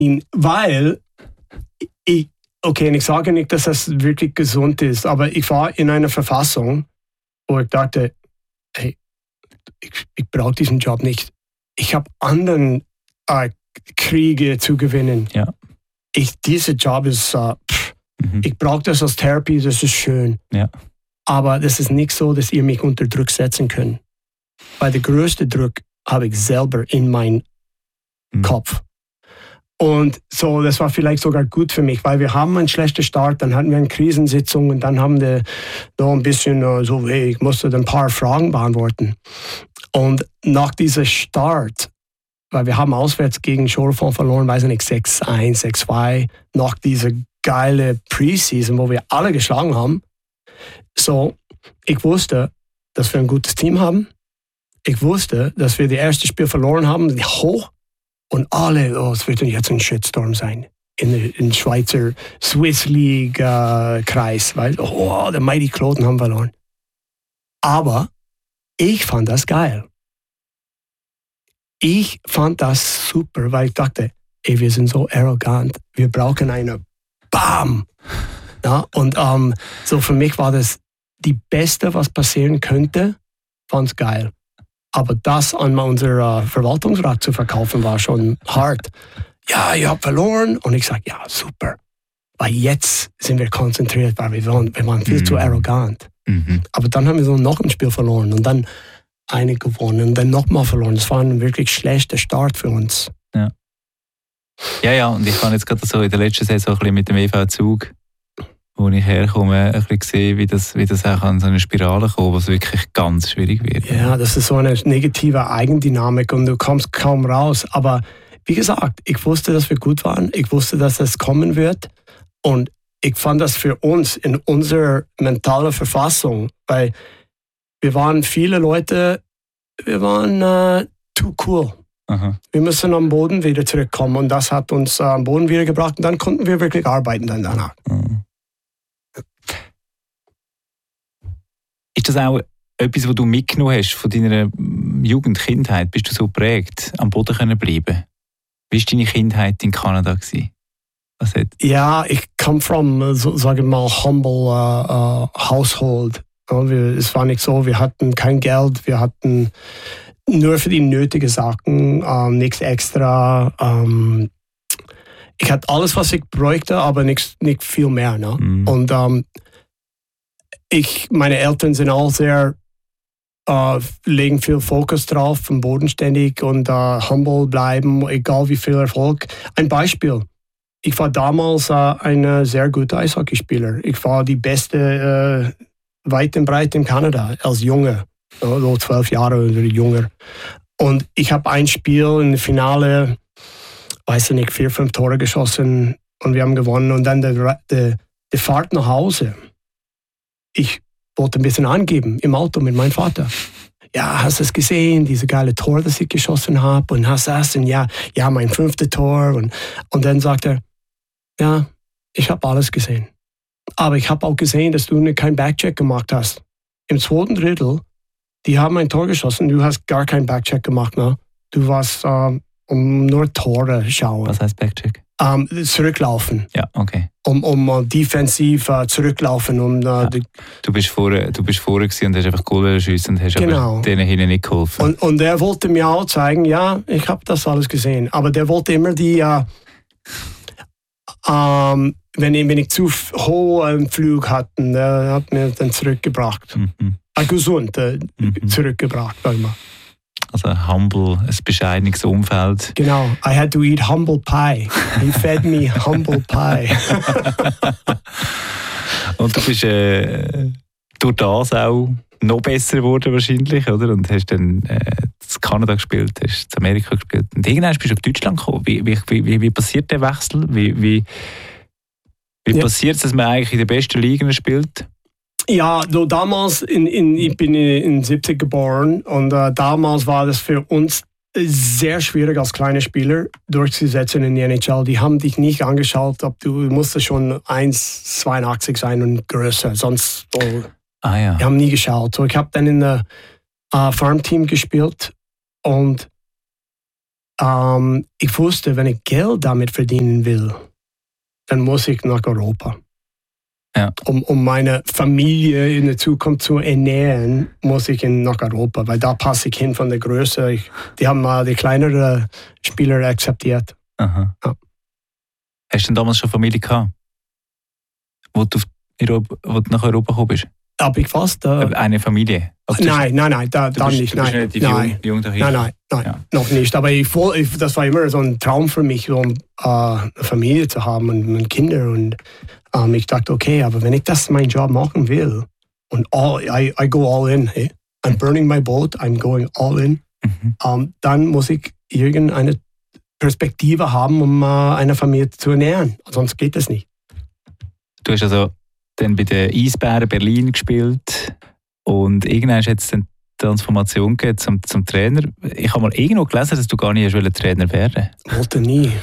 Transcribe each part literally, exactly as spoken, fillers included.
Weil, ich, okay, und ich sage nicht, dass das wirklich gesund ist, aber ich war in einer Verfassung, wo ich dachte, hey, ich, ich brauche diesen Job nicht. Ich habe anderen äh, Kriege zu gewinnen. Ja. Ich, dieser Job ist, äh, pff, mhm. ich brauche das als Therapie, das ist schön. Ja. Aber das ist nicht so, dass ihr mich unter Druck setzen könnt. Weil der größte Druck habe ich selber in meinem mhm. Kopf. Und so, das war vielleicht sogar gut für mich, weil wir haben einen schlechten Start, dann hatten wir eine Krisensitzung und dann haben wir noch ein bisschen uh, so, hey, ich musste ein paar Fragen beantworten. Und nach diesem Start, weil wir haben auswärts gegen Chaux-de-Fonds verloren, weiß ich nicht, sechs eins, sechs zwei, nach dieser geile Preseason, wo wir alle geschlagen haben. So, ich wusste, dass wir ein gutes Team haben. Ich wusste, dass wir das erste Spiel verloren haben, hoch. Und alle, oh, es wird jetzt ein Shitstorm sein. In den Schweizer Swiss League äh, Kreis. Weil, oh, der Mighty Kloten haben verloren. Aber ich fand das geil. Ich fand das super, weil ich dachte, ey, wir sind so arrogant. Wir brauchen eine Bam! Ja, und ähm, so für mich war das die Beste, was passieren könnte. Fand's geil. Aber das an unser Verwaltungsrat zu verkaufen, war schon hart. Ja, ihr habt verloren. Und ich sage, ja, super. Weil jetzt sind wir konzentriert, weil wir waren, wir waren viel mhm. zu arrogant. Mhm. Aber dann haben wir so noch ein Spiel verloren und dann eine gewonnen und dann nochmal verloren. Das war ein wirklich schlechter Start für uns. Ja, ja, ja. Und ich habe jetzt gerade so in der letzten Saison ein bisschen mit dem E V Zug, wo ich herkomme, ein bisschen gesehen, wie das, wie das auch an so eine Spirale kommt, was wirklich ganz schwierig wird. Ja, das ist so eine negative Eigendynamik und du kommst kaum raus. Aber wie gesagt, ich wusste, dass wir gut waren. Ich wusste, dass das kommen wird. Und ich fand das für uns in unserer mentalen Verfassung, weil wir waren viele Leute, wir waren äh, too cool. Aha. Wir müssen am Boden wieder zurückkommen und das hat uns äh, am Boden wieder gebracht und dann konnten wir wirklich arbeiten dann danach. Mhm. Ist das auch etwas, was du mitgenommen hast von deiner Jugend, Kindheit? Bist du so geprägt, am Boden können bleiben? Wie war deine Kindheit in Kanada gewesen? Was hat... Ja, ich komme from, so, sage mal, humble uh, uh, household. Ja, wir, es war nicht so, wir hatten kein Geld, wir hatten nur für die nötigen Sachen, ähm, nichts extra. Ähm, ich hatte alles, was ich bräuchte, aber nicht, nicht viel mehr. Ne? Mhm. Und ähm, ich, meine Eltern sind auch sehr, äh, legen viel Fokus drauf, bodenständig und äh, humble bleiben, egal wie viel Erfolg. Ein Beispiel. Ich war damals äh, ein sehr guter Eishockeyspieler. Ich war die beste äh, weit und breit in Kanada als Junge, so zwölf Jahre oder jünger. Und ich habe ein Spiel im Finale, weiß ich nicht, vier, fünf Tore geschossen und wir haben gewonnen. Und dann die, die Fahrt nach Hause. Ich wollte ein bisschen angeben im Auto mit meinem Vater. Ja, hast du es gesehen, diese geile Tor, das ich geschossen habe? Und hast du das? Und ja, ja, mein fünftes Tor. Und, und dann sagt er, ja, ich habe alles gesehen. Aber ich habe auch gesehen, dass du keinen Backcheck gemacht hast. Im zweiten Drittel, die haben ein Tor geschossen, du hast gar keinen Backcheck gemacht. Ne? Du warst ähm, um nur Tore schauen. Was heißt Backcheck? Ähm, zurücklaufen. Ja, okay. Um, um uh, defensiv uh, zurücklaufen. Um, uh, ja. Du bist vorher, du bist vorher gewesen und hast einfach Goal geschossen und hast genau. aber denen hinten nicht geholfen. Und, und der wollte mir auch zeigen, ja, ich habe das alles gesehen. Aber der wollte immer die, uh, um, wenn, ich, wenn ich zu hoch einen Flug hatte, der hat mir dann zurückgebracht. Mhm. Uh, gesund uh, mhm. zurückgebracht, sag mal. Also humble, ein bescheidenes Umfeld. Genau, I had to eat humble pie. He fed me humble pie. Und du bist äh, durch das auch noch besser geworden wahrscheinlich, oder? Und hast dann äh, in Kanada gespielt, hast in Amerika gespielt. Und irgendwann bist du auf Deutschland gekommen. Wie, wie, wie, wie passiert der Wechsel? Wie, wie, wie ja. passiert es, dass man eigentlich in den besten Ligen spielt? Ja, so damals, in, in, ich bin in siebzig geboren und uh, damals war das für uns sehr schwierig als kleiner Spieler durchzusetzen in die N H L. Die haben dich nicht angeschaut, ob du musstest schon eins Komma zweiundachtzig sein und größer, sonst oh, ah, ja. die haben nie geschaut. So, ich habe dann in der uh, Farmteam gespielt und ähm, ich wusste, wenn ich Geld damit verdienen will, dann muss ich nach Europa. Ja. Um, um meine Familie in der Zukunft zu ernähren, muss ich in, nach Europa, weil da passe ich hin von der Größe. Ich, die haben mal die kleineren Spieler akzeptiert. Aha. Ja. Hast du denn damals schon Familie gehabt, wo du, Europa, wo du nach Europa gekommen bist? Hab ich fast? Äh, Eine Familie? Also nein, nein, nein, da, da bist, nicht. Du bist Nein, relativ nein, jung, jung dahin. nein, nein, nein Ja. noch nicht. Aber ich, ich, das war immer so ein Traum für mich, so, äh, eine Familie zu haben und, und Kinder. Und ähm, ich dachte, okay, aber wenn ich das meinen Job machen will, und all, I, I go all in, hey? I'm burning my boat, I'm going all in, Mhm. ähm, dann muss ich irgendeine Perspektive haben, um äh, eine Familie zu ernähren. Sonst geht das nicht. Du hast also dann bei den Eisbären Berlin gespielt und irgendwann hat es dann die Transformation gegeben zum, zum Trainer. Ich habe mal irgendwo gelesen, dass du gar nicht hast Trainer werden. Wollte nie.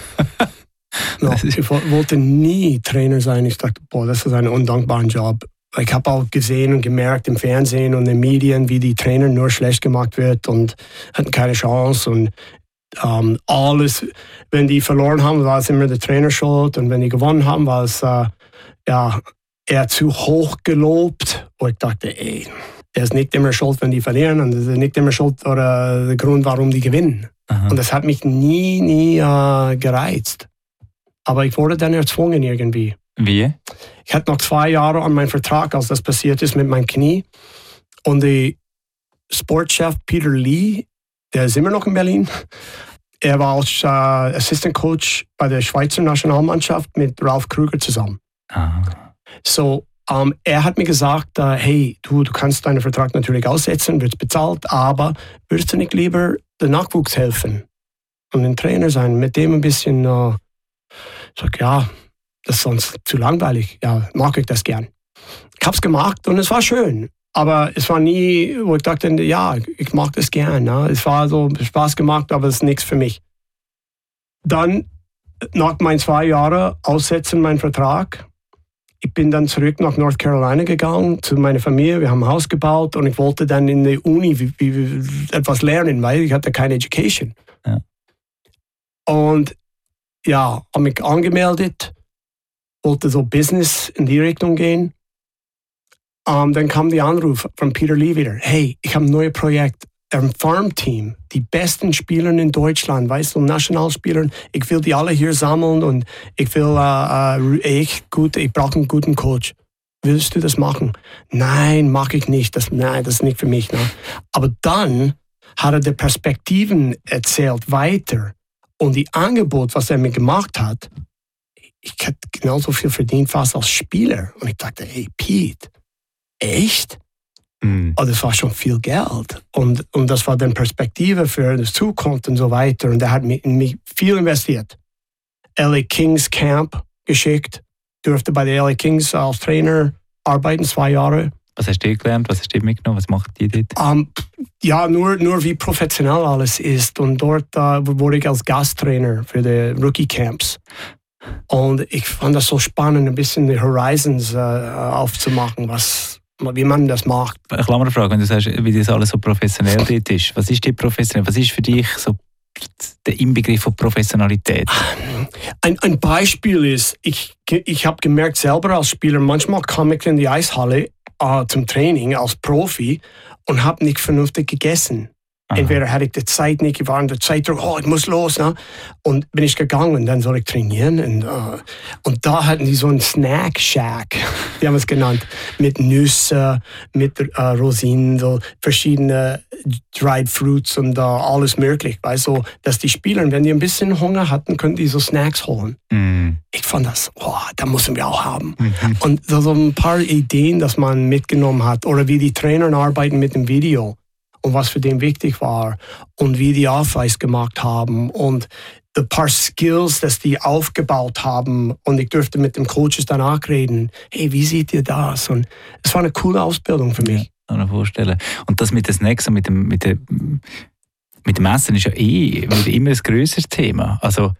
No, ich wollte nie Trainer sein. Ich dachte, boah, das ist ein undankbarer Job. Ich habe auch gesehen und gemerkt im Fernsehen und in den Medien, wie die Trainer nur schlecht gemacht wird und hatten keine Chance. Und ähm, alles, wenn die verloren haben, war es immer der Trainer schuld. Und wenn die gewonnen haben, war es äh, ja, eher zu hoch gelobt. Und ich dachte, ey, der ist nicht immer schuld, wenn die verlieren. Und das ist nicht immer schuld oder der Grund, warum die gewinnen. Aha. Und das hat mich nie, nie äh, gereizt. Aber ich wurde dann erzwungen irgendwie. Wie? Ich hatte noch zwei Jahre an meinem Vertrag, als das passiert ist mit meinem Knie. Und der Sportchef Peter Lee, der ist immer noch in Berlin. Er war als äh, Assistant Coach bei der Schweizer Nationalmannschaft mit Ralf Krüger zusammen. Ah. So, um, er hat mir gesagt, uh, hey, du, du kannst deinen Vertrag natürlich aussetzen, wird bezahlt, aber würdest du nicht lieber den Nachwuchs helfen und ein Trainer sein, mit dem ein bisschen, uh, ich sag, ja, das ist sonst zu langweilig, ja, mag ich das gern. Ich hab's gemacht und es war schön, aber es war nie, wo ich dachte, ja, ich mag das gern, ne? Es war so Spaß gemacht, aber es ist nichts für mich. Dann, nach meinen zwei Jahren Aussetzen, mein Vertrag, ich bin dann zurück nach North Carolina gegangen, zu meiner Familie. Wir haben ein Haus gebaut und ich wollte dann in der Uni wie, wie, etwas lernen, weil ich hatte keine Education. Ja. Und ja, habe mich angemeldet, wollte so Business in die Richtung gehen. Um, dann kam der Anruf von Peter Lee wieder. Hey, ich habe ein neues Projekt. Ein Farmteam, die besten Spieler in Deutschland, weißt du, Nationalspieler. Ich will die alle hier sammeln und ich will uh, uh, echt gut, ich brauche einen guten Coach. Willst du das machen? Nein, mag ich nicht. Das, nein, das ist nicht für mich. Ne? Aber dann hat er die Perspektiven erzählt weiter und die Angebot, was er mir gemacht hat, ich hätte genauso viel verdient fast als Spieler. Und ich dachte, hey Pete, echt? Mhm. Oh, das war schon viel Geld. Und, und das war dann Perspektive für die Zukunft und so weiter. Und er hat in mich viel investiert. L A Kings Camp geschickt. Durfte bei der L A Kings als Trainer arbeiten, zwei Jahre. Was hast du gelernt? Was hast du mitgenommen? Was macht die dort? Um, ja, nur, nur wie professionell alles ist. Und dort uh, wurde ich als Gasttrainer für die Rookie Camps. Und ich fand das so spannend, ein bisschen die Horizons uh, aufzumachen, was wie man das macht. Eine Klammerfrage, wenn du sagst, wie das alles so professionell dort ist. Was ist die professionell? Was ist für dich so der Inbegriff von Professionalität? Ein, ein Beispiel ist, ich, ich habe gemerkt selber als Spieler, manchmal komme ich in die Eishalle uh, zum Training als Profi und habe nicht vernünftig gegessen. Aha. Entweder hatte ich die Zeit nicht, ich war in der Zeitdruck, oh, ich muss los. Ne? Und bin ich gegangen, dann soll ich trainieren. Und, uh, und da hatten die so einen Snack-Shack, die haben es genannt, mit Nüsse, mit uh, Rosinen, so verschiedene Dried Fruits und uh, alles möglich. Weißt du, dass die Spieler, wenn die ein bisschen Hunger hatten, könnten die so Snacks holen. Mm. Ich fand das, oh, da müssen wir auch haben. Mhm. Und so, so ein paar Ideen, dass man mitgenommen hat. Oder wie die Trainer arbeiten mit dem Video. Und was für den wichtig war und wie die Aufweis gemacht haben und ein paar Skills, dass die aufgebaut haben und ich durfte mit den Coaches danach reden. Hey, wie seht ihr das? Und es war eine coole Ausbildung für mich. Ja, kann ich mir vorstellen. Und das mit den Snacks und mit dem, mit dem, mit dem Essen ist ja eh immer ein grösseres Thema. Also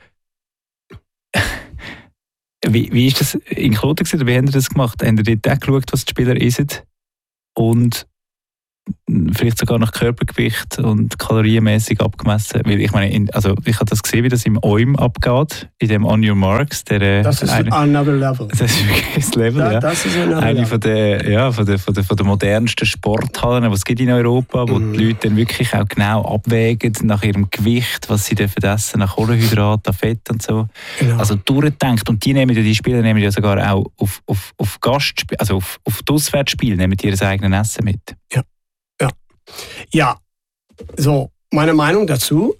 wie, wie ist das in Kloten gewesen? Wie haben Sie das gemacht? Haben Sie dort auch geschaut, was die Spieler essen? Und vielleicht sogar nach Körpergewicht und kalorienmäßig abgemessen. Weil ich meine, in, also ich habe das gesehen, wie das im O I M abgeht, in dem On Your Marks. Der, das ist eine, another level. Das ist wirklich das Level, da, ja. Das ist another eine level. Von der, ja, von der, von der, von der modernsten Sporthallen, die es gibt in Europa, wo mm. die Leute dann wirklich auch genau abwägen nach ihrem Gewicht, was sie dürfen essen, nach Kohlenhydraten, Fett und so. Genau. Also durchdenkt. Und die nehmen ja, die Spieler nehmen ja sogar auch auf, auf, auf Gastspiel, also auf, auf die Auswärtsspiele, nehmen die ihr eigenes Essen mit. Ja. Ja. Ja, so, meine Meinung dazu.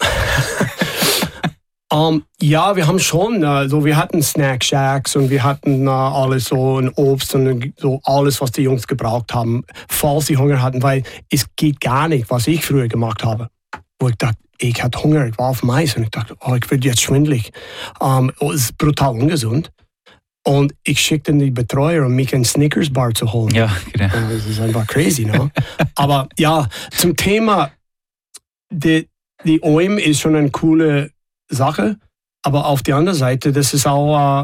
um, ja, wir haben schon, uh, so, wir hatten Snack Shacks und wir hatten uh, alles so ein Obst und so alles, was die Jungs gebraucht haben, falls sie Hunger hatten, weil es geht gar nicht, was ich früher gemacht habe. Wo ich dachte, ich hatte Hunger, ich war auf dem Eis und ich dachte, oh, ich werde jetzt schwindelig. Um, oh, es ist brutal ungesund. Und ich schickte die Betreuer, um mich ein Snickers-Bar zu holen. Ja, genau. Das ist einfach crazy, ne? Aber ja, zum Thema, die, die O I M ist schon eine coole Sache, aber auf der anderen Seite, das ist auch äh,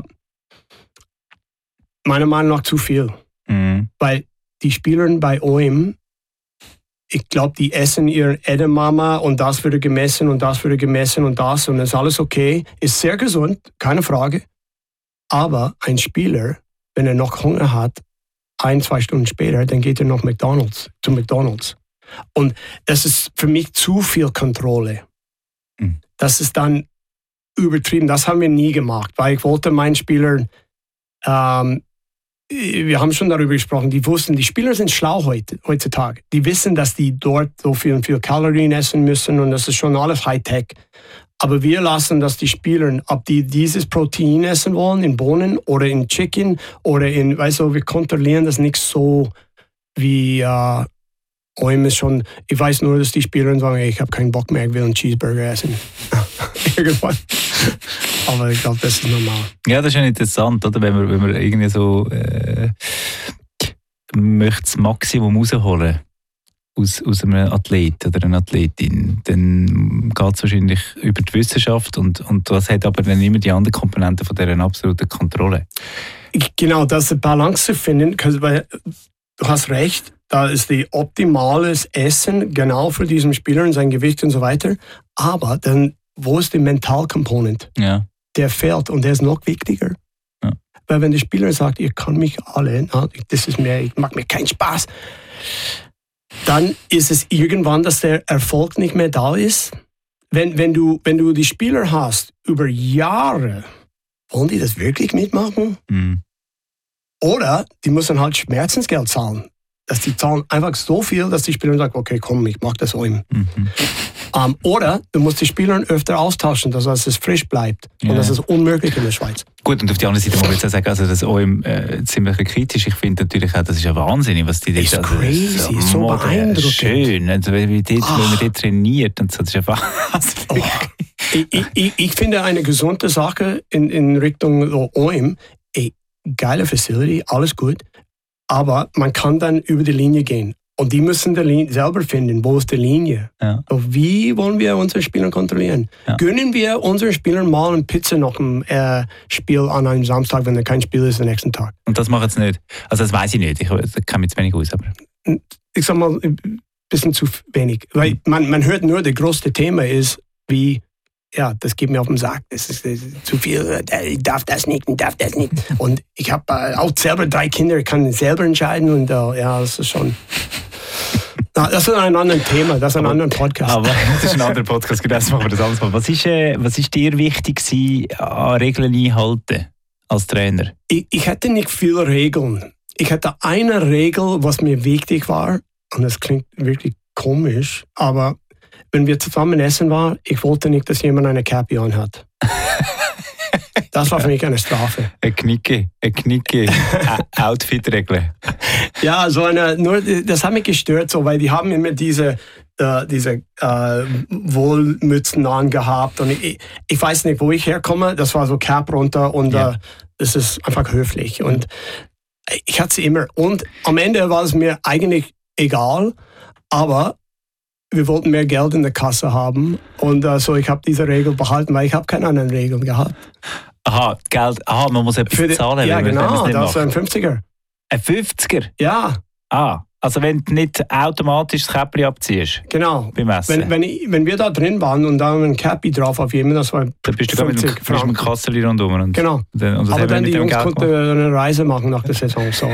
meiner Meinung nach zu viel. Mhm. Weil die Spieler bei O I M, ich glaube, die essen ihr Edamame und das wird gemessen und das wird gemessen und das und das ist alles okay. Ist sehr gesund, keine Frage. Aber ein Spieler, wenn er noch Hunger hat, ein, zwei Stunden später, dann geht er noch McDonald's, zu McDonald's. Und das ist für mich zu viel Kontrolle. Mhm. Das ist dann übertrieben. Das haben wir nie gemacht, weil ich wollte meinen Spielern, ähm, wir haben schon darüber gesprochen, die wussten, die Spieler sind schlau heute, heutzutage. Die wissen, dass die dort so viel und viel Kalorien essen müssen und das ist schon alles Hightech. Aber wir lassen, dass die Spieler, ob die dieses Protein essen wollen, in Bohnen oder in Chicken oder in, weißt du, wir kontrollieren das nicht so wie äh, O I M ist schon, ich weiß nur, dass die Spieler sagen, ich habe keinen Bock mehr, ich will einen Cheeseburger essen. Irgendwann. Aber ich glaube, das ist normal. Ja, das ist ja interessant, oder? Wenn man, wenn man irgendwie so äh, möchte das Maximum rausholen Aus, aus einem Athlet oder einer Athletin, dann geht es wahrscheinlich über die Wissenschaft und, und das hat aber dann immer die anderen Komponenten von dieser absoluten Kontrolle. Genau, das eine Balance zu finden, weil du hast recht, da ist die optimales Essen genau für diesen Spieler und sein Gewicht und so weiter, aber dann, wo ist die Mental-Component? Ja. Der fehlt und der ist noch wichtiger. Ja. Weil wenn der Spieler sagt, ihr kann mich alle, na, das ist mir, ich macht mir keinen Spaß, dann ist es irgendwann, dass der Erfolg nicht mehr da ist. Wenn, wenn, du, wenn du die Spieler hast über Jahre, wollen die das wirklich mitmachen? Mhm. Oder die müssen halt Schmerzensgeld zahlen. Dass die zahlen einfach so viel, dass die Spieler sagen, okay, komm, ich mach das O I M. Mhm. Um, oder du musst die Spieler öfter austauschen, dass es frisch bleibt. Und ja. Das ist unmöglich in der Schweiz. Gut, und auf der anderen Seite muss ich jetzt auch sagen, also das O I M äh, ziemlich kritisch. Ich finde natürlich auch, das ist ja wahnsinnig, was die da... Ist also, crazy, das ist so modern, beeindruckend. Schön, also, wie die, wenn man die trainiert, und so, das ist ja wahnsinnig. Oh. ich, ich, ich finde eine gesunde Sache in, in Richtung so O I M, ey, geile Facility, alles gut, aber man kann dann über die Linie gehen. Und die müssen die Linie selber finden, wo ist die Linie. Ja. Wie wollen wir unsere Spieler kontrollieren? Ja. Gönnen wir unseren Spielern mal eine Pizza nach dem äh, Spiel an einem Samstag, wenn da kein Spiel ist, den nächsten Tag? Und das machen sie nicht? Also das weiß ich nicht, ich kenne mich zu wenig aus. Aber. Ich sag mal, ein bisschen zu wenig. Weil man, man hört nur, das größte Thema ist, wie, ja, das geht mir auf den Sack, das ist, das ist zu viel, ich darf das nicht, ich darf das nicht. Und ich habe äh, auch selber drei Kinder, ich kann selber entscheiden und äh, ja, das ist schon... Das ist ein anderes Thema, das ist ein anderer Podcast. Aber das ist ein anderer Podcast, genau, das machen wir das alles mal. Was ist, äh, was ist dir wichtig gewesen, an Regeln einhalten als Trainer? Ich, ich hatte nicht viele Regeln. Ich hatte eine Regel, was mir wichtig war, und das klingt wirklich komisch, aber wenn wir zusammen essen waren, ich wollte nicht, dass jemand eine Cappy anhat. Das war für mich eine Strafe. Eine Knicke, eine Knicke, Outfit-Regel. Ja, so eine, nur, das hat mich gestört, so, weil die haben immer diese, äh, diese äh, Wollmützen angehabt und ich, ich weiß nicht, wo ich herkomme, das war so Cap runter und ja. äh, das ist einfach höflich und ich hatte sie immer und am Ende war es mir eigentlich egal, aber wir wollten mehr Geld in der Kasse haben und äh, so ich habe diese Regel behalten, weil ich habe keine anderen Regeln gehabt. Aha, Geld, aha, man muss etwas die, zahlen, ja, wenn genau, man es nicht das macht. war ein fünfziger. Ein fünfziger? Ja. Ah, Also wenn du nicht automatisch das Käppli abziehst. Genau. Beim Essen. Wenn, wenn, ich, wenn wir da drin waren und da ein Käppi drauf auf jemanden, das war dann bist du mit dem, bist mit dem Kasseli rundum. Und genau. Dann, und aber dann die Jungs konnten eine Reise machen nach der Saison. So.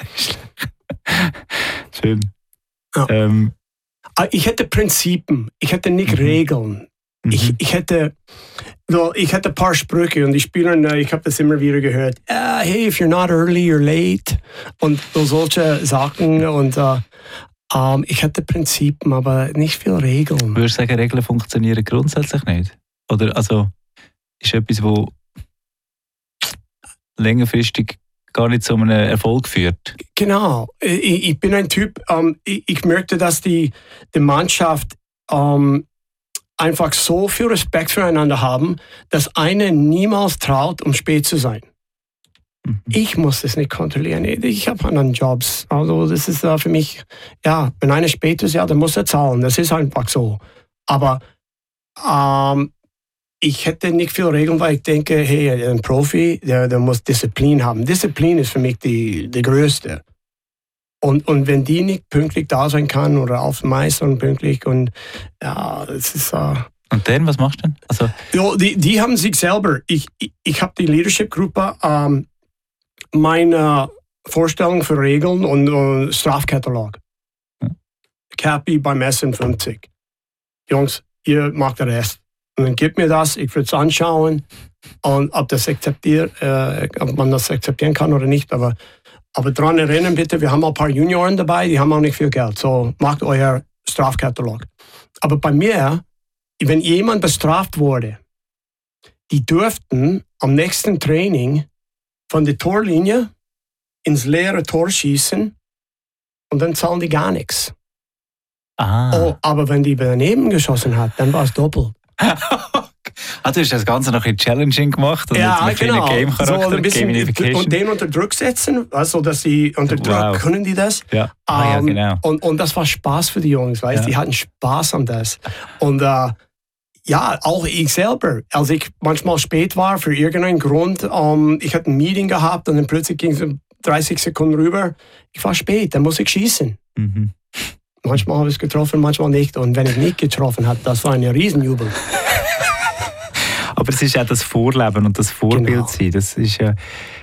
Schön. Ja. Ähm. Ich hätte Prinzipien, ich hätte nicht Mhm. Regeln. Mhm. Ich, ich, hätte, so, ich hätte ein paar Sprüche und die Spieler, ich habe das immer wieder gehört. Uh, hey, if you're not early, you're late. Und so solche Sachen. Und uh, um, ich hätte Prinzipien, aber nicht viel Regeln. Würdest du sagen, Regeln funktionieren grundsätzlich nicht? Oder also ist etwas, wo längerfristig gar nicht zu einem Erfolg führt? Genau. Ich, ich bin ein Typ, um, ich, ich möchte, dass die, die Mannschaft um, einfach so viel Respekt füreinander haben, dass einer niemals traut, um spät zu sein. Mhm. Ich muss das nicht kontrollieren. Ich habe anderen Jobs. Also das ist uh, für mich, ja, wenn einer spät ist, ja, dann muss er zahlen. Das ist einfach so. Aber um, ich hätte nicht viel Regeln, weil ich denke, hey, ein Profi, der, der muss Disziplin haben. Disziplin ist für mich die, die größte. Und, und wenn die nicht pünktlich da sein kann oder auf dem Eis und pünktlich und ja, das ist... Uh, und dann, was machst du denn? Also ja, die, die haben sich selber, ich, ich, ich habe die Leadership-Gruppe, um, meine Vorstellung für Regeln und uh, Strafkatalog. Hm. Käppi beim Essen fünfzig. Jungs, ihr macht den Rest. Und dann gebt mir das, ich würde es anschauen und ob, das akzeptiert, äh, ob man das akzeptieren kann oder nicht. Aber, aber daran erinnern bitte, wir haben auch ein paar Junioren dabei, die haben auch nicht viel Geld. So macht euer Strafkatalog. Aber bei mir, wenn jemand bestraft wurde, die dürften am nächsten Training von der Torlinie ins leere Tor schießen und dann zahlen die gar nichts. Ah. Oh, aber wenn die daneben geschossen hat, dann war es doppelt. Ah, du hast das Ganze noch in challenging gemacht und ja, mit genau. Game-Charakter, so ein bisschen Gamification. Und den unter Druck setzen, also dass sie unter Druck Wow. können die das. Ja, ah, um, ja genau. Und, und das war Spaß für die Jungs, weißt Ja. die hatten Spaß an das. Und uh, ja, auch ich selber, als ich manchmal spät war für irgendeinen Grund, um, ich hatte ein Meeting gehabt und dann plötzlich ging es dreißig Sekunden rüber, ich war spät, dann muss ich schießen. Mhm. Manchmal habe ich es getroffen, manchmal nicht. Und wenn ich nicht getroffen habe, das war ein Riesenjubel. Aber es ist auch das Vorleben und das Vorbild Genau. sein. Das ist ja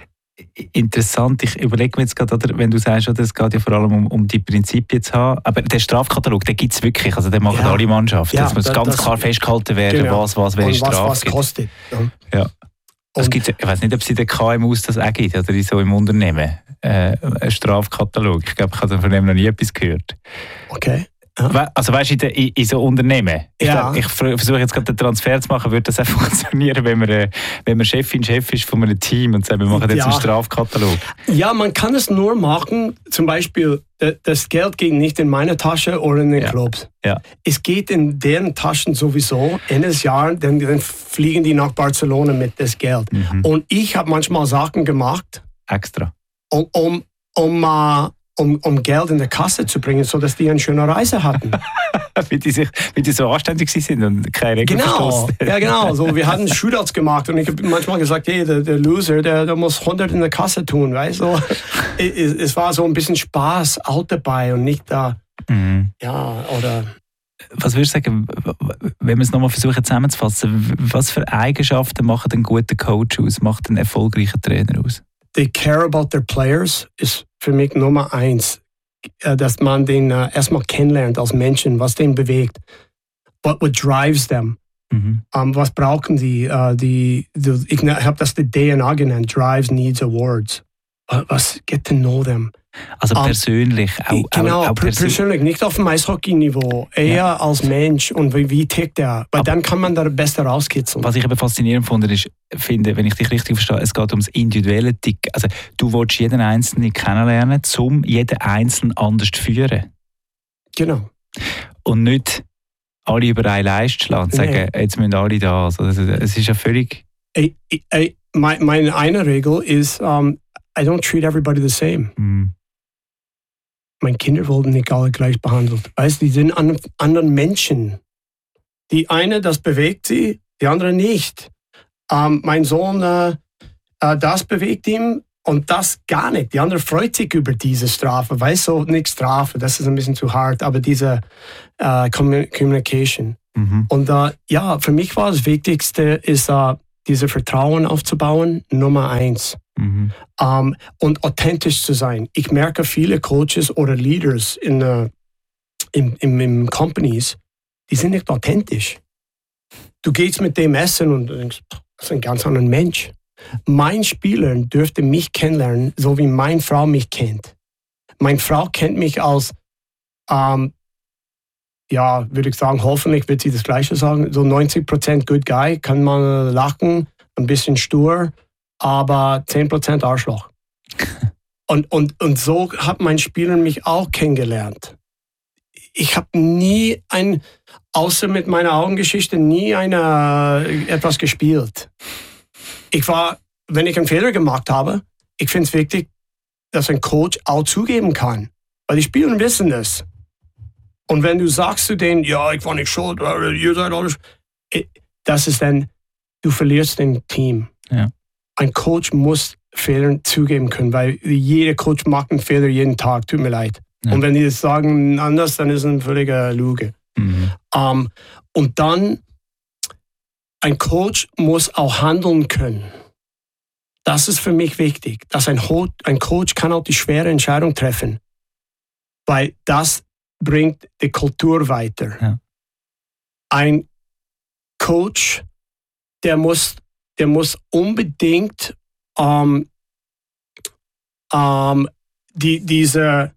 interessant. Ich überlege mir jetzt gerade, oder, wenn du sagst, oder, es geht ja vor allem um, um die Prinzipien zu haben. Aber den Strafkatalog, den gibt es wirklich. Also den machen Ja. alle Mannschaften. Ja, das muss das- ganz das- klar festgehalten werden, Genau. was, was, welche Und was, Strafe was gibt. kostet. Ja. Ja. Es gibt, ich weiß nicht, ob es in den K M Us das auch gibt, oder in so im Unternehmen. Äh, ein Strafkatalog. Ich glaube, ich habe von dem noch nie etwas gehört. Okay. We- Also weißt du, in, der- in, in so Unternehmen, ich, Ja. glaub, ich fr- versuche jetzt gerade den Transfer zu machen, würde das auch funktionieren, wenn man, äh, wenn man Chefin, Chef ist von einem Team und sagt, wir machen jetzt Ja. einen Strafkatalog. Ja, man kann es nur machen, zum Beispiel, d- das Geld geht nicht in meine Tasche oder in den Ja. Clubs. Ja. Es geht in deren Taschen sowieso. Ende des Jahres, dann, dann fliegen die nach Barcelona mit das Geld. Mhm. Und ich habe manchmal Sachen gemacht, Extra. um, um, um, uh, um, um Geld in die Kasse zu bringen, sodass die eine schöne Reise hatten. Weil die, sich, weil die so anständig sind und keine Regeln Genau, verstoßen. ja genau. So, wir hatten Shootouts gemacht und ich habe manchmal gesagt, hey, der, der Loser, der, der muss hundert in der Kasse tun, weißt du? es, es war so ein bisschen Spaß auch dabei und nicht da, Mhm. ja, oder... Was würdest du sagen, wenn wir es nochmal versuchen zusammenzufassen, was für Eigenschaften machen einen guten Coach aus, macht einen erfolgreichen Trainer aus? They care about their players ist für mich Nummer eins. Äh, Dass man den äh, erstmal kennenlernt als Menschen, was den bewegt. What, what drives them? Mhm. Um, was brauchen die? Uh, die, die ich habe das die D N A genannt, Drives, Needs, Awards. Uh, was, get to know them. Also Um, persönlich, auch, genau, auch, auch per- persönlich. persönlich, nicht auf dem Eishockey-Niveau, eher Ja. als Mensch und wie, wie tickt er. Weil dann kann man da besser rauskitzeln. Was ich eben faszinierend fand, ist, finde, wenn ich dich richtig verstehe, es geht ums individuelle Tick. Also du willst jeden Einzelnen kennenlernen, um jeden Einzelnen anders zu führen. Genau. Und nicht alle über eine Leiste schlagen und sagen, jetzt müssen alle da. Also, es ist ja völlig... Ey, ey, mein, meine eine Regel ist, um, I don't treat everybody the same. Mm, Meine Kinder wurden nicht alle gleich behandelt. Weißt, die sind an anderen Menschen. Die eine, das bewegt sie, die andere nicht. Ähm, mein Sohn, äh, äh, das bewegt ihn, Und das gar nicht. Die andere freut sich über diese Strafe. Weißt du, nicht Strafe, das ist ein bisschen zu hart, aber diese äh, Communication. Mhm. Und äh, ja, für mich war das Wichtigste, ist äh, diese Vertrauen aufzubauen, Nummer eins. Mhm. Um, und authentisch zu sein. Ich merke viele Coaches oder Leaders in, uh, in, in, in Companies, die sind nicht authentisch. Du gehst mit dem essen und denkst, das ist ein ganz anderer Mensch. Mein Spieler dürfte mich kennenlernen, so wie meine Frau mich kennt. Meine Frau kennt mich als, um, ja, würde ich sagen, hoffentlich wird sie das Gleiche sagen, so neunzig Prozent Good Guy, kann man lachen, ein bisschen stur, aber zehn Prozent Arschloch. Und, und, und so hat mein Spieler mich auch kennengelernt. Ich habe nie ein, außer mit meiner Augengeschichte, nie eine, etwas gespielt. Ich war, wenn ich einen Fehler gemacht habe, ich finde es wichtig, dass ein Coach auch zugeben kann. Weil die Spieler wissen das. Und wenn du sagst zu denen, ja, ich war nicht schuld, ihr seid alles, das ist dann, du verlierst dein Team. Ja. Ein Coach muss Fehler zugeben können, weil jeder Coach macht einen Fehler jeden Tag, tut mir leid. Ja. Und wenn die das sagen anders, dann ist es eine völlige Lüge. Mhm. Um, und dann, ein Coach muss auch handeln können. Das ist für mich wichtig, dass ein, Ho- ein Coach kann auch die schwere Entscheidung treffen, weil das bringt die Kultur weiter. Ja. Ein Coach, der muss Der muss unbedingt ähm, ähm, die, diese,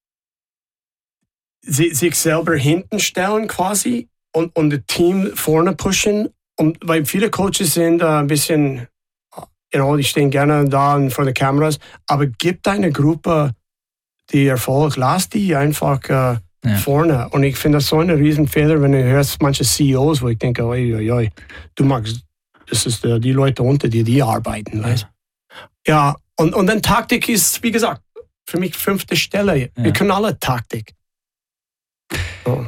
si, sich selber hinten stellen quasi und, und das Team vorne pushen. Und, weil viele Coaches sind äh, ein bisschen, you know, die stehen gerne da vor den Kameras, aber gibt eine Gruppe, die Erfolg, lass die einfach äh, ja. vorne. Und ich finde das so ein Riesenfehler, wenn du hörst manche C E Os, wo ich denke, oi, oi, oi, du magst das ist äh, die Leute unter dir, die arbeiten. Weißt? Ja, und, und dann Taktik ist, wie gesagt, für mich fünfte Stelle. Ja. Wir können alle Taktik. So.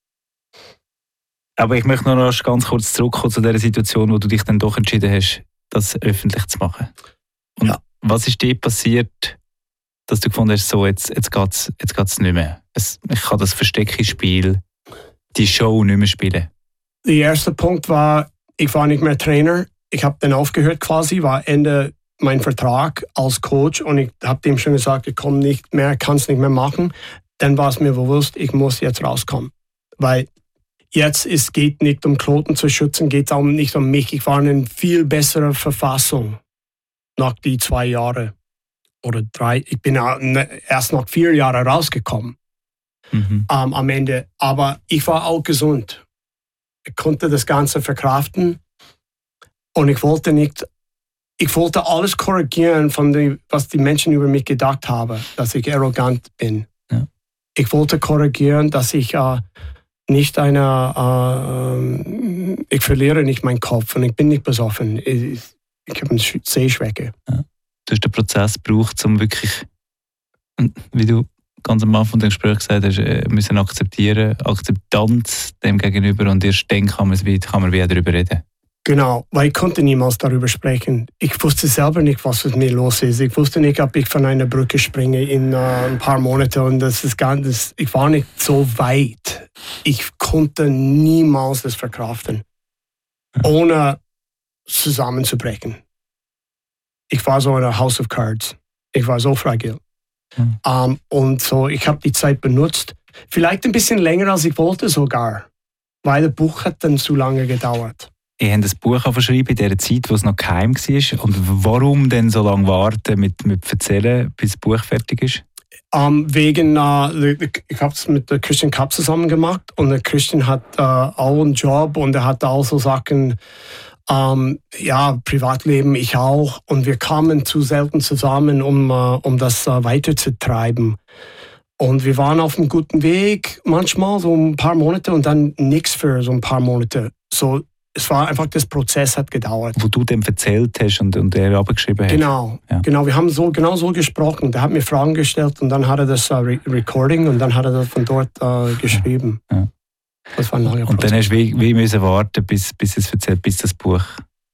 Aber ich möchte noch ganz kurz zurückkommen zu der Situation, wo du dich dann doch entschieden hast, das öffentlich zu machen. Und ja. Was ist dir passiert, dass du gefunden hast, so, jetzt, jetzt geht es jetzt geht's nicht mehr? Es, ich kann das Versteckspiel, die Show nicht mehr spielen. Der erste Punkt war, ich war nicht mehr Trainer. Ich habe dann aufgehört quasi, war Ende mein Vertrag als Coach und ich habe dem schon gesagt, ich komme nicht mehr, kann es nicht mehr machen. Dann war es mir bewusst, ich muss jetzt rauskommen. Weil jetzt es geht nicht um Kloten zu schützen, geht es auch nicht um mich. Ich war in einer viel besseren Verfassung nach die zwei Jahre oder drei. Ich bin erst nach vier Jahren rausgekommen mhm. ähm, am Ende. Aber ich war auch gesund. Ich konnte das Ganze verkraften und ich wollte nicht, ich wollte alles korrigieren von dem, was die Menschen über mich gedacht haben, dass ich arrogant bin. Ja. Ich wollte korrigieren, dass ich äh, nicht eine, äh, ich verliere nicht meinen Kopf und ich bin nicht besoffen. Ich, ich habe eine Sehschwäche. Ja. Du hast den Prozess gebraucht, um wirklich, wie du ganz am Anfang des Gesprächs gesagt hast, müssen akzeptieren, Akzeptanz dem gegenüber und erst dann kann man, kann man wieder darüber reden. Genau, weil ich konnte niemals darüber sprechen. Ich wusste selber nicht, was mit mir los ist. Ich wusste nicht, ob ich von einer Brücke springe in uh, ein paar Monaten und das ist gar das, ich war nicht so weit. Ich konnte niemals das verkraften, ohne zusammenzubrechen. Ich war so ein House of Cards. Ich war so fragil. Mhm. Um, und so, ich habe die Zeit benutzt. Vielleicht ein bisschen länger, als ich wollte sogar. Weil das Buch hat dann zu lange gedauert. Ihr habt das Buch aufgeschrieben in der Zeit, wo es noch geheim war. Und warum denn so lange warten mit, mit Erzählen, bis das Buch fertig ist? Um, wegen, uh, ich habe es mit der Christian Kapp zusammen gemacht. Und der Christian hat uh, auch einen Job und er hat auch so Sachen, um, ja, Privatleben, ich auch. Und wir kamen zu selten zusammen, um, uh, um das uh, weiterzutreiben. Und wir waren auf einem guten Weg, manchmal so ein paar Monate und dann nichts für so ein paar Monate. So, es war einfach, das Prozess hat gedauert. Wo du dem erzählt hast und, und er abgeschrieben hast. Genau, ja. genau. Wir haben so, genau so gesprochen. Der hat mir Fragen gestellt und dann hat er das uh, Re- Recording und dann hat er das von dort uh, geschrieben. Ja. Das war ein langer Und Prozess. dann hast du wie, wie müssen warten, bis, bis es erzählt, bis das Buch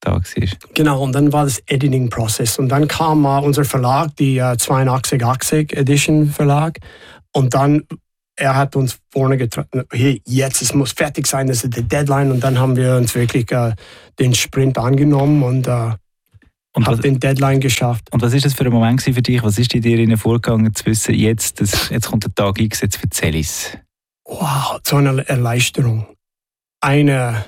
Tag war. Genau, und dann war das Editing-Prozess. Und dann kam uh, unser Verlag, die uh, zweiundachtzig achtzig Edition Verlag. Und dann, er hat uns vorne getroffen, hey, jetzt, es muss fertig sein, das ist die Deadline. Und dann haben wir uns wirklich uh, den Sprint angenommen und, uh, und haben den Deadline geschafft. Und was ist das für ein Moment für dich? Was ist dir in vorgegangen zu wissen, jetzt, das, jetzt kommt der Tag X, jetzt erzähl ich's? Wow, so eine Erleichterung. Eine,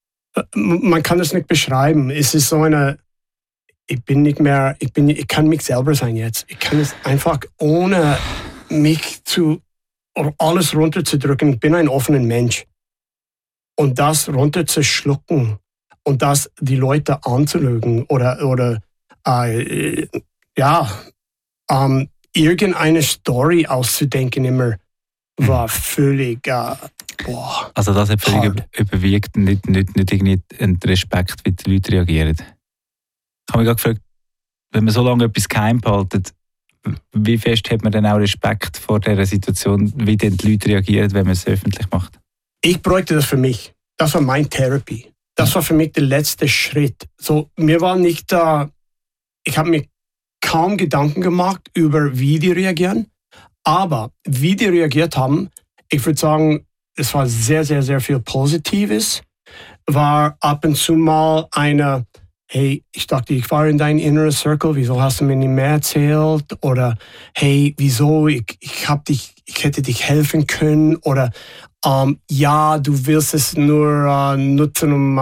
man kann es nicht beschreiben. Es ist so eine, ich bin nicht mehr, ich bin, ich kann mich selber sein jetzt. Ich kann es einfach ohne mich zu, alles runterzudrücken. Ich bin ein offener Mensch. Und das runterzuschlucken und das die Leute anzulügen oder, oder äh, ja, ähm, irgendeine Story auszudenken immer, war völlig, äh, boah. Also das hat völlig hard. Überwiegt und nicht, nicht, nicht irgendwie ein Respekt, wie die Leute reagieren. Ich habe mich gerade gefragt, wenn man so lange etwas geheim behaltet, wie fest hat man dann auch Respekt vor dieser Situation, wie denn die Leute reagieren, wenn man es öffentlich macht? Ich bräuchte das für mich. Das war meine Therapie. Das war für mich der letzte Schritt. So, mir war nicht da, ich habe mir kaum Gedanken gemacht über, wie die reagieren. Aber wie die reagiert haben, ich würde sagen, es war sehr, sehr, sehr viel Positives. War ab und zu mal eine, hey, ich dachte, ich war in deinem Inner Circle, wieso hast du mir nicht mehr erzählt? Oder hey, wieso, ich, ich, hab dich, ich hätte dich helfen können? Oder ähm, ja, du willst es nur äh, nutzen, um,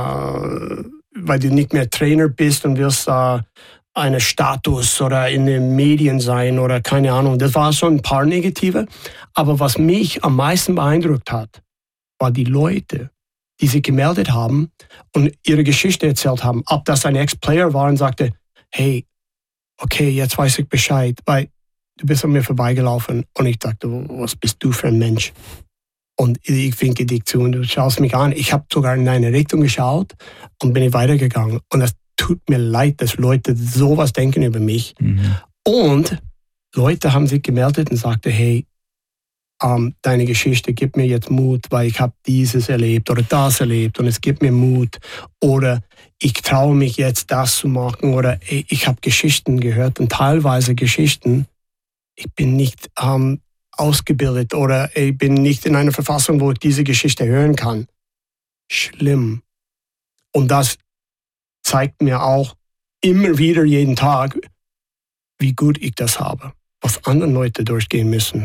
äh, weil du nicht mehr Trainer bist und willst äh, einen Status oder in den Medien sein oder keine Ahnung. Das war schon ein paar negative. Aber was mich am meisten beeindruckt hat, war die Leute, die sich gemeldet haben und ihre Geschichte erzählt haben. Ob das ein Ex-Player war und sagte, hey, okay, jetzt weiß ich Bescheid, weil du bist an mir vorbeigelaufen. Und ich dachte, was bist du für ein Mensch? Und ich winke dich zu und du schaust mich an. Ich habe sogar in eine Richtung geschaut und bin weitergegangen. Und das tut mir leid, dass Leute sowas denken über mich. Mhm. Und Leute haben sich gemeldet und sagten, hey, um, deine Geschichte gibt mir jetzt Mut, weil ich habe dieses erlebt oder das erlebt und es gibt mir Mut. Oder ich traue mich jetzt, das zu machen. Oder hey, ich habe Geschichten gehört und teilweise Geschichten, ich bin nicht um, ausgebildet oder ich bin nicht in einer Verfassung, wo ich diese Geschichte hören kann. Schlimm. Und das zeigt mir auch immer wieder jeden Tag, wie gut ich das habe, was andere Leute durchgehen müssen.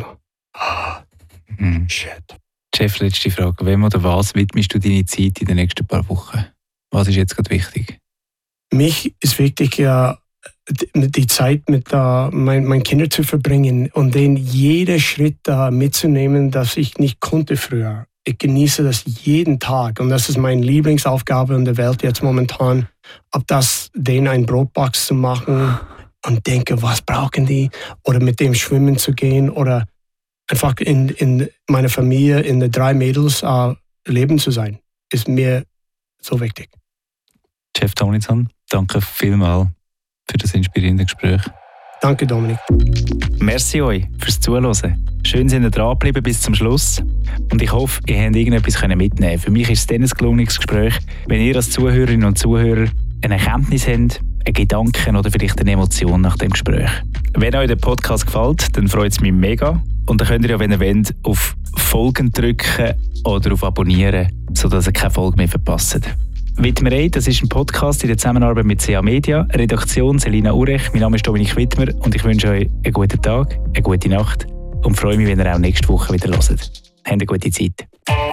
Mhm. Shit. Jeff, letzte Frage. Wem oder was widmest du deine Zeit in den nächsten paar Wochen? Was ist jetzt gerade wichtig? Mich ist wichtig, ja, die Zeit mit uh, meinen mein Kindern zu verbringen und denen jeden Schritt uh, mitzunehmen, das ich nicht konnte früher. Ich genieße das jeden Tag und das ist meine Lieblingsaufgabe in der Welt jetzt momentan, ob das denen ein Brotbox zu machen und denke, was brauchen die? Oder mit dem schwimmen zu gehen oder einfach in, in meiner Familie, in den drei Mädels uh, leben zu sein, ist mir so wichtig. Jeff Tomlinson, danke vielmals für das inspirierende Gespräch. Danke, Dominik. Merci euch fürs Zuhören. Schön, sind ihr dran geblieben bis zum Schluss. Und ich hoffe, ihr habt irgendetwas mitnehmen können. Für mich ist es dann ein gelungenes Gespräch, wenn ihr als Zuhörerinnen und Zuhörer eine Erkenntnis habt, einen Gedanken oder vielleicht eine Emotion nach dem Gespräch. Wenn euch der Podcast gefällt, dann freut es mich mega. Und dann könnt ihr ja, wenn ihr wollt, auf Folgen drücken oder auf Abonnieren, sodass ihr keine Folge mehr verpasst. Wittmer, das ist ein Podcast in der Zusammenarbeit mit C A Media, Redaktion Selina Urech, mein Name ist Dominik Wittmer und ich wünsche euch einen guten Tag, eine gute Nacht und freue mich, wenn ihr auch nächste Woche wieder hört. Habt eine gute Zeit.